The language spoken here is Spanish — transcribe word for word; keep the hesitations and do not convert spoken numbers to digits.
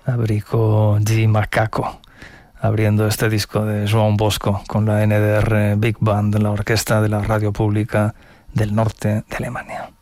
Abrico G. Macaco, abriendo este disco de Joan Bosco con la N D R Big Band, la orquesta de la radio pública del norte de Alemania.